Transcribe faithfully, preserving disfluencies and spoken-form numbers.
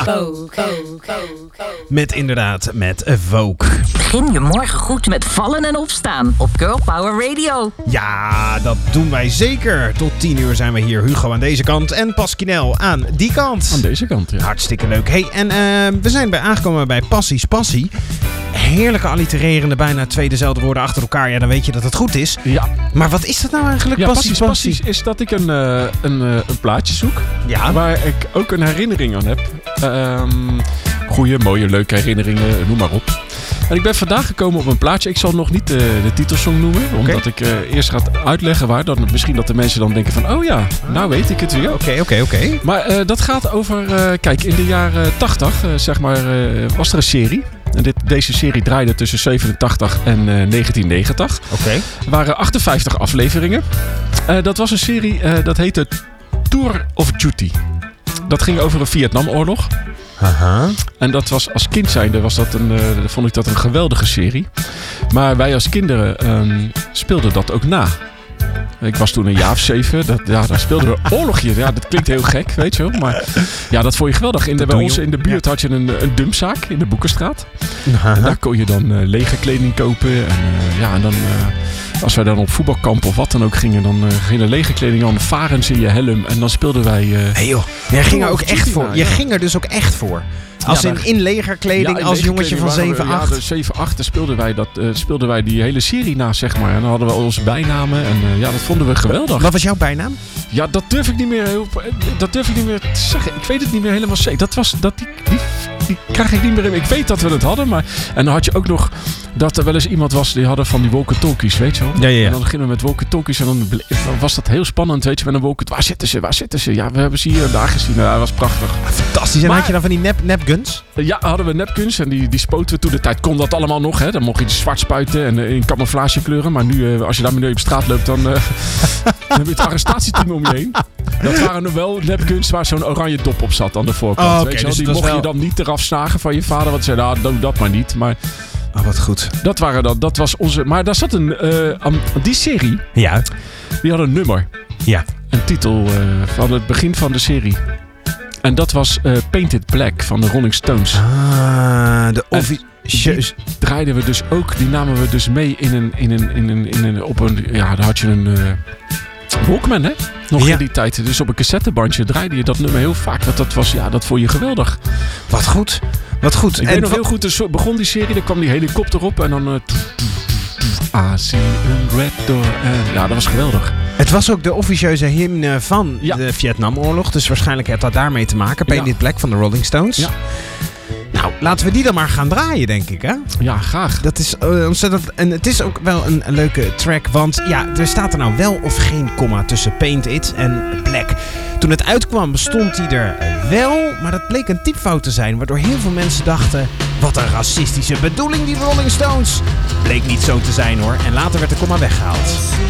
Met inderdaad, met Vogue. Begin je morgen goed met vallen en opstaan op Girl Power Radio. Ja, dat doen wij zeker. Tot tien uur zijn we hier. Hugo aan deze kant en Pasquinel aan die kant. Aan deze kant, ja. Hartstikke leuk. Hey, en uh, we zijn bij aangekomen bij Passie's Passie. Heerlijke allitererende, bijna twee dezelfde woorden achter elkaar. Ja, dan weet je dat het goed is. Ja. Maar wat is dat nou eigenlijk, ja, Passie's Passie's Passie? Passie is dat ik een, uh, een, uh, een plaatje zoek. Ja. Waar ik ook een herinnering aan heb. Um, goeie, mooie, leuke herinneringen, noem maar op. En ik ben vandaag gekomen op een plaatje. Ik zal nog niet uh, de titelsong noemen. Omdat okay. ik uh, eerst ga uitleggen waar. Dan, misschien dat de mensen dan denken van... Oh ja, nou weet ik het weer. Oké, oké, oké. Maar uh, dat gaat over... Uh, kijk, in de jaren tachtig uh, zeg maar, uh, was er een serie. En dit, deze serie draaide tussen zevenentachtig en uh, negentien negentig. Oké. Okay. Er waren achtenvijftig afleveringen. Uh, dat was een serie, uh, dat heette Tour of Duty. Dat ging over een Vietnamoorlog. Aha. En dat was als kind zijnde was dat een, uh, vond ik dat een geweldige serie. Maar wij als kinderen um, speelden dat ook na. Ik was toen een jaar of zeven. Dat, ja, daar speelden we oorlogje. Ja, dat klinkt heel gek, weet je wel. Maar ja, dat vond je geweldig. In de, bij ons in de buurt ja. had je een, een dumpzaak in de Boekenstraat. En daar kon je dan uh, legerkleding kopen. En, uh, ja, en dan, uh, als wij dan op voetbalkamp of wat dan ook gingen, dan uh, ging de legerkleding aan, varens in je helm. En dan speelden wij... Uh, hey joh, jij ging er ook echt voor. Je ja. ging er dus ook echt voor. Als ja, in, in legerkleding, ja, in als jongetje van zeven acht. Ja, zeven acht speelden wij, dat, uh, speelden wij die hele serie na, zeg maar. En dan hadden we onze bijnamen. En uh, ja, dat vonden we geweldig. Wat was jouw bijnaam? Ja, dat durf ik niet meer, heel, dat durf ik niet meer te zeggen. Ik weet het niet meer helemaal zeker. Dat was, dat die, die, die krijg ik niet meer in. Ik weet dat we het hadden, maar... En dan had je ook nog dat er wel eens iemand was die hadden van die walkie-talkies, weet je wel. Ja, ja, ja. En dan gingen we met walkie-talkies en dan was dat heel spannend, weet je. Met een walkie, waar zitten ze, waar zitten ze? Ja, we hebben ze hier en daar gezien. Ja, dat was prachtig. Ah, fantastisch. En maar, had je dan van die nep, nepguns? Ja, hadden we nepguns en die, die spoten we toen de tijd. Kon dat allemaal nog, hè. Dan mocht je zwart spuiten en in camouflagekleuren. Maar nu, uh, als je daarmee op straat loopt, dan, uh, dan heb je het arrestatieteam om je heen. Dat waren nog wel nepguns waar zo'n oranje dop op zat aan de voorkant. Oh, okay, weet je wel? Dus die mocht wel... je dan niet eraf snagen van je vader. Want ze zeiden, nou, doe dat maar niet. Maar... Oh, wat goed. Dat waren dan, dat was onze... Maar daar zat een... Uh, die serie... Ja. Die had een nummer. Ja. Een titel uh, van het begin van de serie. En dat was uh, Painted Black van de Rolling Stones. Ah, de offi- Die draaiden we dus ook... Die namen we dus mee in een... In een, in een, in een op een... Ja, daar had je een... Uh, Walkman, hè? Nog ja. in die tijd. Dus op een cassettebandje draaide je dat nummer heel vaak. Dat, dat was, ja, dat vond je geweldig. Wat goed. Wat goed. Ik en weet nog heel goed, dus begon die serie, dan kwam die helikopter op en dan... Uh, I see a red door. En ja, dat was geweldig. Het was ook de officieuze hymne van ja. de Vietnamoorlog. Dus waarschijnlijk heeft dat daarmee te maken. Painted ja. Black van de Rolling Stones. Ja. Nou, laten we die dan maar gaan draaien, denk ik, hè? Ja, graag. Dat is uh, ontzettend... En het is ook wel een, een leuke track, want ja, er staat er nou wel of geen komma tussen Painted en Black. Toen het uitkwam bestond die er wel, maar dat bleek een typfout te zijn, waardoor heel veel mensen dachten, wat een racistische bedoeling, die Rolling Stones. Bleek niet zo te zijn, hoor. En later werd de komma weggehaald.